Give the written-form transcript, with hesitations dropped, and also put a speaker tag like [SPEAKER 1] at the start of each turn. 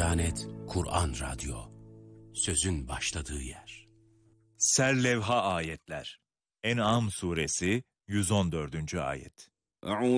[SPEAKER 1] Diyanet Kur'an Radyo, sözün başladığı yer.
[SPEAKER 2] Serlevha ayetler. En'am suresi 114. ayet.